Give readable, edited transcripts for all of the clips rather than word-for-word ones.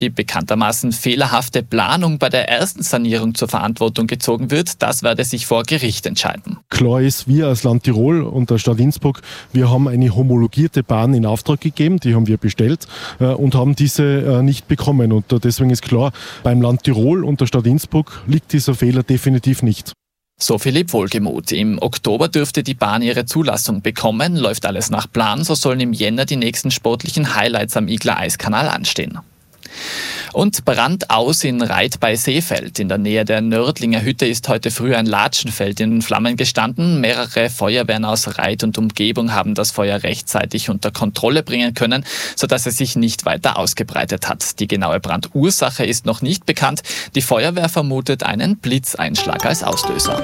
Die bekanntermaßen fehlerhafte Planung bei der ersten Sanierung zur Verantwortung gezogen wird, das werde sich vor Gericht entscheiden. Klar ist, wir als Land Tirol und der Stadt Innsbruck, wir haben eine homologierte Bahn in Auftrag gegeben, die haben wir bestellt und haben diese nicht bekommen. Und deswegen ist klar, beim Land Tirol und der Stadt Innsbruck liegt dieser Fehler definitiv nicht. So Philipp Wohlgemuth. Im Oktober dürfte die Bahn ihre Zulassung bekommen. Läuft alles nach Plan, so sollen im Jänner die nächsten sportlichen Highlights am Igler-Eiskanal anstehen. Und Brand aus in Reit bei Seefeld. In der Nähe der Nördlinger Hütte ist heute früh ein Latschenfeld in Flammen gestanden. Mehrere Feuerwehren aus Reit und Umgebung haben das Feuer rechtzeitig unter Kontrolle bringen können, sodass es sich nicht weiter ausgebreitet hat. Die genaue Brandursache ist noch nicht bekannt. Die Feuerwehr vermutet einen Blitzeinschlag als Auslöser.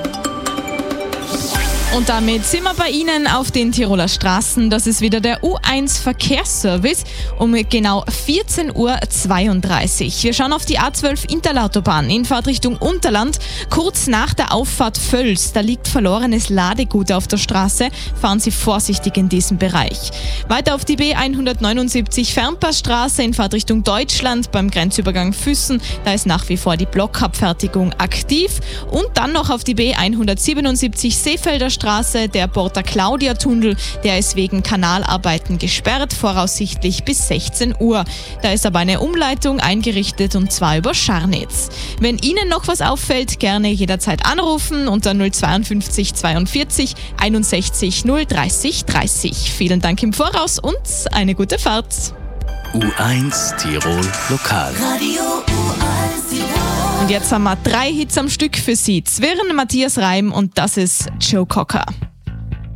Und damit sind wir bei Ihnen auf den Tiroler Straßen. Das ist wieder der U1 Verkehrsservice um genau 14:32 Uhr. Wir schauen auf die A12 Interlautobahn in Fahrtrichtung Unterland. Kurz nach der Auffahrt Völs, da liegt verlorenes Ladegut auf der Straße. Fahren Sie vorsichtig in diesem Bereich. Weiter auf die B179 Fernpassstraße in Fahrtrichtung Deutschland beim Grenzübergang Füssen. Da ist nach wie vor die Blockabfertigung aktiv. Und dann noch auf die B177 Seefelder Straße, der Porta Claudia Tunnel, der ist wegen Kanalarbeiten gesperrt, voraussichtlich bis 16 Uhr. Da ist aber eine Umleitung eingerichtet und zwar über Scharnitz. Wenn Ihnen noch was auffällt, gerne jederzeit anrufen unter 052 42 61 030 30. Vielen Dank im Voraus und eine gute Fahrt. U1 Tirol Lokal. Radio U1 Tirol. Und jetzt haben wir 3 Hits am Stück für Sie. Zwirn, Matthias Reim und das ist Joe Cocker.